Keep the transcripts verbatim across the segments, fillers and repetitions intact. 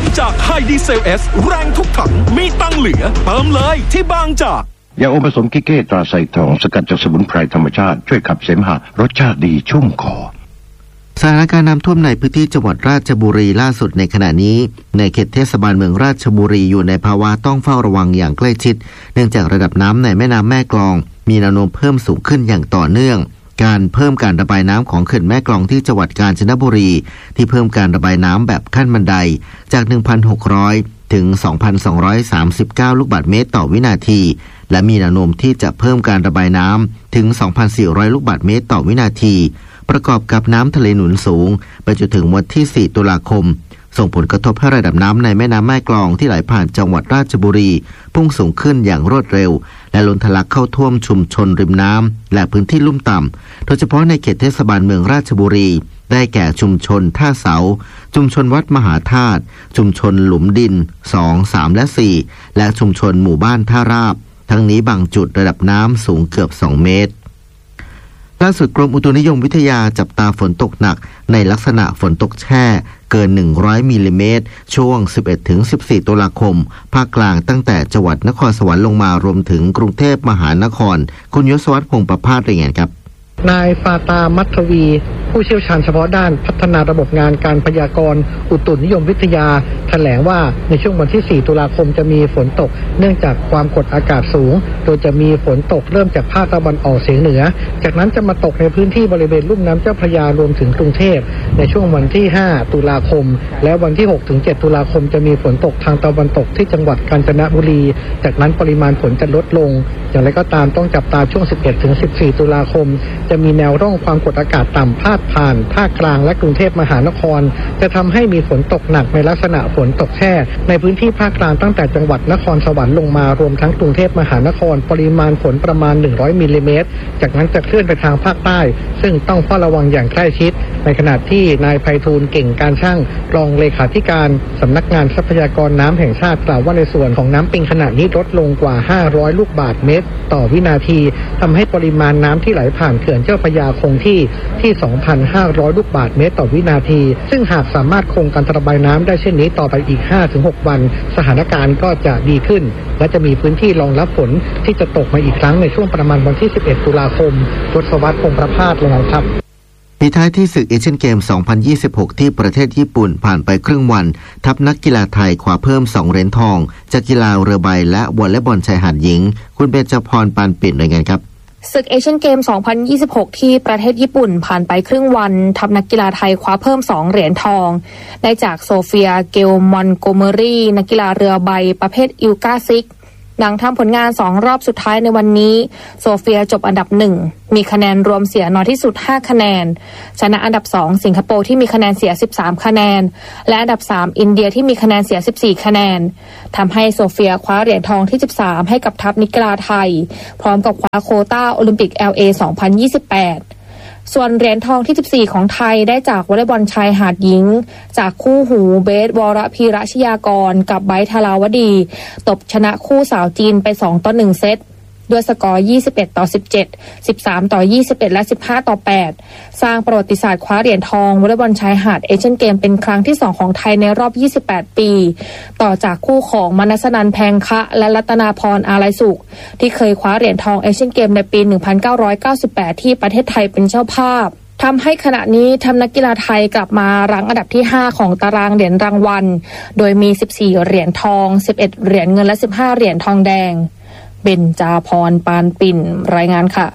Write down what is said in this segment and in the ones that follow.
จากไฮดีเซลเอสแรงทุกถังมีตังเหลือเติมเลยที่บางจากยาอมผสมกิเก้ตราไซทองสกัดจากสมุนไพรธรรมชาติช่วยขับเสมหะรสชาติดีชุ่มคอสถานการณ์น้ำท่วมในพื้นที่จังหวัดราชบุรีล่าสุดในขณะนี้ในเขตเทศบาลเมืองราชบุรีอยู่ในภาวะต้องเฝ้าระวังอย่างใกล้ชิดเนื่องจากระดับน้ำในแม่น้ำแม่กลองมีแนวโน้มเพิ่มสูงขึ้นอย่างต่อเนื่องการเพิ่มการระบายน้ำของเขื่อนแม่กลองที่จังหวัดกาญจนบุรีที่เพิ่มการระบายน้ำแบบขั้นบันไดจาก หนึ่งพันหกร้อย ถึง สองพันสองร้อยสามสิบเก้า ลูกบาศก์เมตรต่อวินาทีและมีแนวโน้มที่จะเพิ่มการระบายน้ำถึง สองพันสี่ร้อย ลูกบาศก์เมตรต่อวินาทีประกอบกับน้ำทะเลหนุนสูงไปจนถึงวันที่สี่ตุลาคมส่งผลกระทบให้ระดับน้ำในแม่น้ำแม่กลองที่ไหลผ่านจังหวัดราชบุรีพุ่งสูงขึ้นอย่างรวดเร็วและล้นทะลักเข้าท่วมชุมชนริมน้ำและพื้นที่ลุ่มต่ำโดยเฉพาะในเขตเทศบาลเมืองราชบุรีได้แก่ชุมชนท่าเสาชุมชนวัดมหาธาตุชุมชนหลุมดินสอง สามและสี่และชุมชนหมู่บ้านท่าราบทั้งนี้บางจุดระดับน้ำสูงเกือบสองเมตรล่าสุดกรมอุตุนิยมวิทยาจับตาฝนตกหนักในลักษณะฝนตกแช่เกินหนึ่งร้อยมิลลิเมตรช่วง สิบเอ็ดถึงสิบสี่ ตุลาคมภาคกลางตั้งแต่จังหวัดนครสวรรค์ลงมารวมถึงกรุงเทพมหานครคุณยศวัฒน์พงษ์ประภาสรายงานครับนายฟาตามัทวีผู้เชี่ยวชาญเฉพาะด้านพัฒนาระบบงานการพยากรณ์อุตุนิยมวิทยาแถลงว่าในช่วงวันที่สี่ตุลาคมจะมีฝนตกเนื่องจากความกดอากาศสูงโดยจะมีฝนตกเริ่มจากภาคตะวันออกเฉียงเหนือจากนั้นจะมาตกในพื้นที่บริเวณลุ่มน้ำเจ้าพระยารวมถึงกรุงเทพในช่วงวันที่ห้าตุลาคมและวันที่หกถึงเจ็ดตุลาคมจะมีฝนตกทางตะวันตกที่จังหวัดกาญจนบุรีจากนั้นปริมาณฝนจะลดลงอย่างไรก็ตามต้องจับตาช่วงสิบเอ็ดถึงสิบสี่ตุลาคมจะมีแนวร่องความกดอากาศต่ำพาดผ่านภาคกลางและกรุงเทพมหานครจะทำให้มีฝนตกหนักในลักษณะฝนตกแช่ในพื้นที่ภาคกลางตั้งแต่จังหวัดนครสวรรค์ลงมารวมทั้งกรุงเทพมหานครปริมาณฝนประมาณหนึ่งร้อยมิลลิเมตรจากนั้นจะเคลื่อนไปทางภาคใต้ซึ่งต้องเฝ้าระวังอย่างใกล้ชิดในขณะที่นายไพฑูรย์เก่งการช่างรองเลขาธิการสำนักงานทรัพยากรน้ำแห่งชาติกล่าวว่าในส่วนของน้ำปิงขณะนี้ลดลงกว่าห้าร้อยลูกบาศก์เมตรต่อวินาทีทำให้ปริมาณน้ำที่ไหลผ่านเขื่อนเจ้าพระยาคงที่ที่ สองพันห้าร้อย ลูกบาศก์เมตรต่อวินาทีซึ่งหากสามารถคงการระบายน้ำได้เช่นนี้ต่อไปอีก ห้าถึงหก วันสถานการณ์ก็จะดีขึ้นและจะมีพื้นที่รองรับฝนที่จะตกมาอีกครั้งในช่วงประมาณวันที่สิบเอ็ดตุลาคมยศวัฒน์พงษ์ประภาสรายงานครับปิดท้ายที่ศึกเอเชียนเกม สองพันยี่สิบหก ที่ประเทศญี่ปุ่นผ่านไปครึ่งวันทัพนักกีฬาไทยคว้าเพิ่มสองเหรียญทองจากกีฬาเรือใบและวอลเลย์บอลชายหาดหญิงคุณเบญจพรปานปิ่นรายงานครับศึกเอเชียนเกม สองพันยี่สิบหก ที่ประเทศญี่ปุ่นผ่านไปครึ่งวันทัพนักกีฬาไทยคว้าเพิ่มสองเหรียญทองได้จากโซเฟียเกลมอนโกเมอรี่นักกีฬาเรือใบประเภทอิลกาซิกหลังทำผลงานสองรอบสุดท้ายในวันนี้โซเฟียจบอันดับหนึ่งมีคะแนนรวมเสียน้อยที่สุดห้าคะแนนชนะอันดับสองสิงคโปร์ที่มีคะแนนเสียสิบสามคะแนนและอันดับสามอินเดียที่มีคะแนนเสียสิบสี่คะแนนทำให้โซเฟียคว้าเหรียญทองที่สิบสามให้กับทัพนักกีฬาไทยพร้อมกับคว้าโควต้าโอลิมปิก แอล เอ สองพันยี่สิบแปดส่วนเหรียญทองที่สิบสี่ของไทยได้จากวอลเลย์บอลชายหาดหญิงจากคู่หูเบสวรพีระชยากรกับไบร์ทธาราวดีตบชนะคู่สาวจีนไปสองต่อหนึ่งเซตด้วยสกอร์ยี่สิบเอ็ดต่อสิบเจ็ด สิบสามต่อยี่สิบเอ็ดและสิบห้าต่อแปดสร้างประวัติศาสตร์คว้าเหรียญทองวอลเลย์บอลชายหาดเอเชียนเกมเป็นครั้งที่สองของไทยในรอบยี่สิบแปดปีต่อจากคู่ของมนัสนันท์แพงคะและรัตนาพรอาลัยสุขที่เคยคว้าเหรียญทองเอเชียนเกมในปีหนึ่งพันเก้าร้อยเก้าสิบแปดที่ประเทศไทยเป็นเจ้าภาพทำให้ขณะนี้ทัพนักกีฬาไทยกลับมารั้งอันดับที่ห้าของตารางเหรียญรางวัลโดยมีสิบสี่เหรียญทองสิบเอ็ดเหรียญเงินและสิบห้าเหรียญทองแดงเบญจาพรปานปิ่นรายงานค่ะ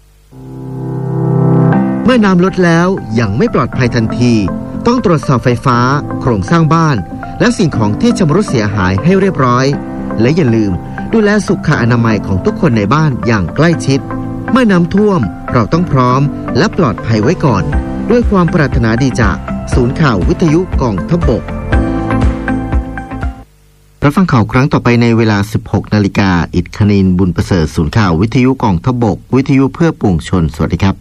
เมื่อน้ำลดแล้วยังไม่ปลอดภัยทันทีต้องตรวจสอบไฟฟ้าโครงสร้างบ้านและสิ่งของที่ชำรุดเสียหายให้เรียบร้อยและอย่าลืมดูแลสุขอนามัยของทุกคนในบ้านอย่างใกล้ชิดเมื่อน้ำท่วมเราต้องพร้อมและปลอดภัยไว้ก่อนด้วยความปรารถนาดีจากศูนย์ข่าววิทยุกองทัพบกรับฟังข่าวครั้งต่อไปในเวลา สิบหกนาฬิกา อิฐคณินบุญประเสริฐศูนย์ข่าววิทยุกองทัพบกวิทยุเพื่อปวงชนสวัสดีครับ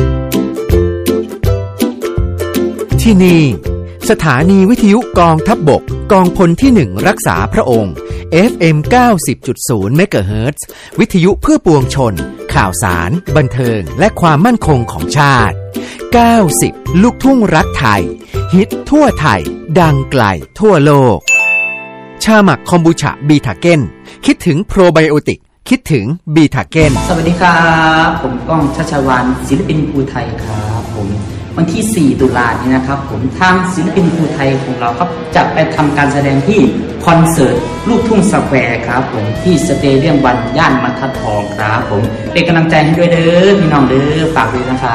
ที่นี่สถานีวิทยุกองทัพบกกองพลที่หนึ่งรักษาพระองค์ เอฟ เอ็ม เก้าสิบจุดศูนย์ เมกะเฮิรตซ์วิทยุเพื่อปวงชนข่าวสารบันเทิงและความมั่นคงของชาติเก้าสิบลูกทุ่งรักไทยฮิตทั่วไทยดังไกลทั่วโลกชาหมักคอมบูชาบีทาเก้นคิดถึงโปรไบโอติกคิดถึงบีทาเก้นสวัสดีครับผมก้องชัชวาลศิลปินภูไทยครับผมวันที่สี่ตุลาคมนี้นะครับผมทางศิลปินภูไทยของเราครับจะไปทำการแสดงที่คอนเสิร์ตลูกทุ่งสแควร์ครับผมที่สเตเดียมวันย่านบรรทัดทองครับผมเป็นกำลังใจให้ด้วยเด้อพี่น้องเด้อฝากด้วยนะครั